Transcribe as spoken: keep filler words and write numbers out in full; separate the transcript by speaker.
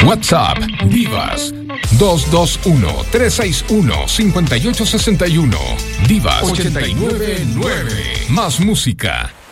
Speaker 1: WhatsApp Divas dos dos uno, tres seis uno, cinco ocho seis uno. Divas ochenta y nueve nueve. Más música.